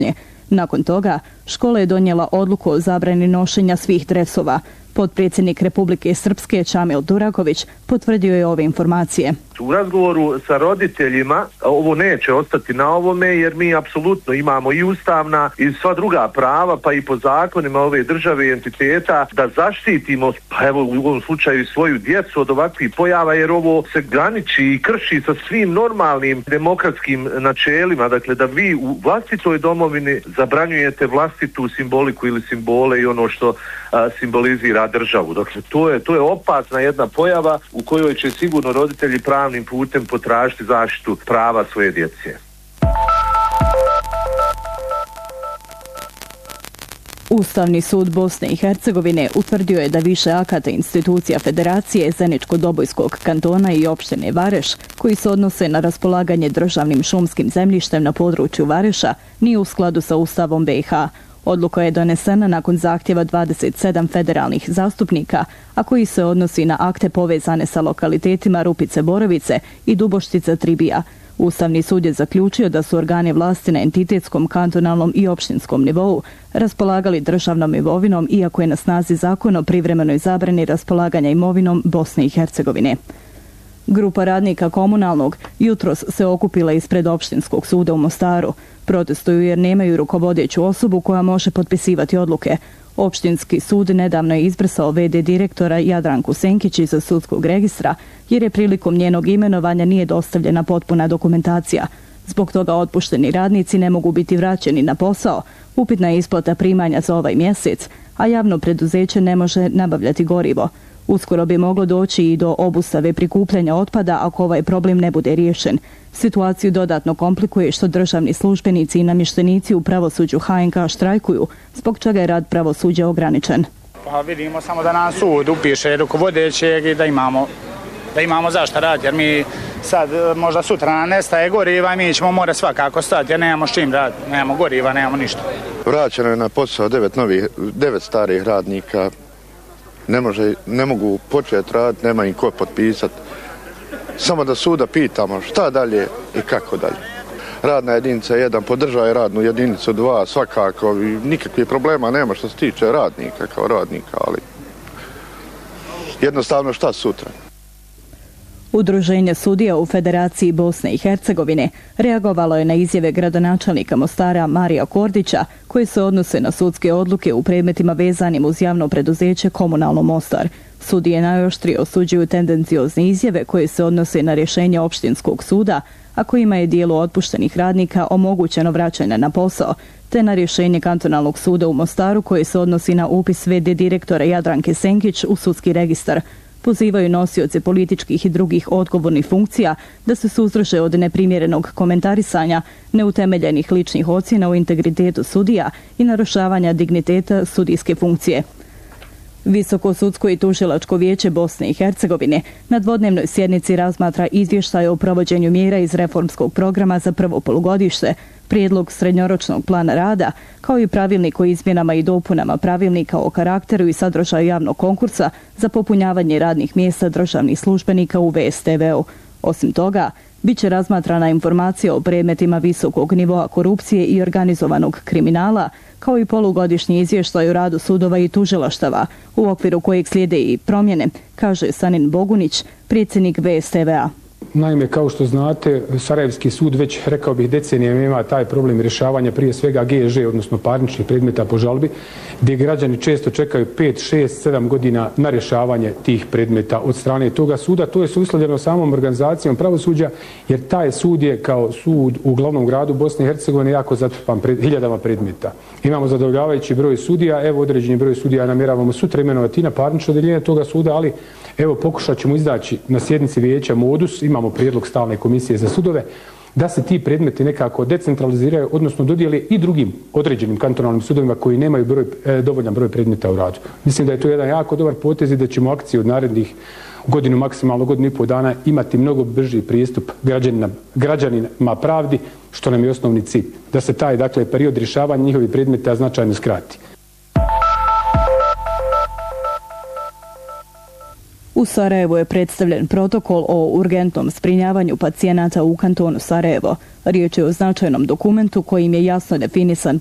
Nakon toga, škola je donijela odluku o zabrani nošenja svih dresova. Potpredsjednik Republike Srpske Čamil Duraković potvrdio je ove informacije. U razgovoru sa roditeljima ovo neće ostati na ovome, jer mi apsolutno imamo i ustavna i sva druga prava, pa i po zakonima ove države i entiteta, da zaštitimo, pa evo u ovom slučaju svoju djecu od ovakvih pojava, jer ovo se graniči i krši sa svim normalnim demokratskim načelima. Dakle, da vi u vlastitoj domovini zabranjujete vlastitu simboliku ili simbole i ono što simbolizira državu. Dakle, to je opasna jedna pojava u kojoj će sigurno roditelji pravnim putem potražiti zaštitu prava svoje djece. Ustavni sud Bosne i Hercegovine utvrdio je da više akata institucija Federacije Zeničko-Dobojskog kantona i opštine Vareš, koji se odnose na raspolaganje državnim šumskim zemljištem na području Vareša, nije u skladu sa Ustavom BiH. Odluka je donesena nakon zahtjeva 27 federalnih zastupnika, a koji se odnosi na akte povezane sa lokalitetima Rupice Borovice i Duboštica Tribija. Ustavni sud je zaključio da su organi vlasti na entitetskom, kantonalnom i opštinskom nivou raspolagali državnom imovinom, iako je na snazi zakon o privremenoj zabrani raspolaganja imovinom Bosne i Hercegovine. Grupa radnika komunalnog jutros se okupila ispred opštinskog suda u Mostaru. Protestuju jer nemaju rukovodeću osobu koja može potpisivati odluke. Opštinski sud nedavno je izbrisao VD direktora Jadranku Senkić iz sudskog registra, jer je prilikom njenog imenovanja nije dostavljena potpuna dokumentacija. Zbog toga otpušteni radnici ne mogu biti vraćeni na posao, upitna je isplata primanja za ovaj mjesec, a javno preduzeće ne može nabavljati gorivo. Uskoro bi moglo doći i do obustave prikupljanja otpada ako ovaj problem ne bude riješen. Situaciju dodatno komplikuje što državni službenici i namještenici u pravosuđu HNK štrajkuju, zbog čega je rad pravosuđa ograničen. Pa vidimo samo da nam sud upiše rukovodećeg i da imamo zašto raditi, jer mi sad možda sutra nam nestaje goriva i mi ćemo morati svakako stati, jer nemamo s čim raditi, nemamo goriva, nemamo ništa. Vraćeno je na posao 9 starih radnika. Ne mogu početi raditi, nema im ko potpisati. Samo da suda pitamo šta dalje i kako dalje. Radna jedinica 1 podržava radnu jedinicu 2 svakako i nikakvih problema nema što se tiče radnika kao radnika, ali jednostavno šta sutra. Udruženje sudija u Federaciji Bosne i Hercegovine reagovalo je na izjave gradonačelnika Mostara Marija Kordića koje se odnose na sudske odluke u predmetima vezanim uz javno preduzeće Komunalno Mostar. Sudije najoštrije osuđuju tendenciozne izjave koje se odnose na rješenje opštinskog suda, a kojima je dijelu otpuštenih radnika omogućeno vraćanje na posao, te na rješenje kantonalnog suda u Mostaru koje se odnosi na upis VD direktora Jadranke Senkić u sudski registar. Pozivaju nosioce političkih i drugih odgovornih funkcija da se suzdrže od neprimjerenog komentarisanja, neutemeljenih ličnih ocjena o integritetu sudija i narušavanja digniteta sudijske funkcije. Visoko sudsko i tužilačko vijeće Bosne i Hercegovine na dvodnevnoj sjednici razmatra izvještaj o provođenju mjera iz reformskog programa za prvo polugodište, prijedlog srednjoročnog plana rada, kao i pravilnik o izmjenama i dopunama pravilnika o karakteru i sadržaju javnog konkursa za popunjavanje radnih mjesta državnih službenika u VSTV-u. Osim toga, bit će razmatrana informacija o predmetima visokog nivoa korupcije i organizovanog kriminala, kao i polugodišnji izvještaj o radu sudova i tužilaštava, u okviru kojeg slijede i promjene, kaže Sanin Bogunić, predsjednik VSTV-a. Naime, kao što znate, Sarajevski sud već, rekao bih, decenijama ima taj problem rješavanja prije svega GŽ, odnosno parničnih predmeta po žalbi, gdje građani često čekaju 5, 6, 7 godina na rješavanje tih predmeta od strane toga suda. To je uslovljeno samom organizacijom pravosuđa, jer taj sud je kao sud u glavnom gradu Bosne i Hercegovine jako zatrpan hiljadama predmeta. Imamo zadovoljavajući broj sudija, evo određeni broj sudija namjeravamo sutra imenovati na parnično odeljenje toga suda, ali evo pokušat ćemo izaći na sjednici vijeća modus, imamo prijedlog stalne komisije za sudove, da se ti predmeti nekako decentraliziraju, odnosno dodijeli i drugim određenim kantonalnim sudovima koji nemaju dovoljan broj predmeta u radu. Mislim da je to jedan jako dobar potez i da ćemo akciju od narednih godinu, maksimalno godinu i pol dana imati mnogo brži pristup građanima pravdi, što nam je osnovni cilj. Da se taj, dakle, period rješavanja njihovih predmeta značajno skrati. U Sarajevu je predstavljen protokol o urgentnom zbrinjavanju pacijenata u kantonu Sarajevo. Riječ je o značajnom dokumentu kojim je jasno definisan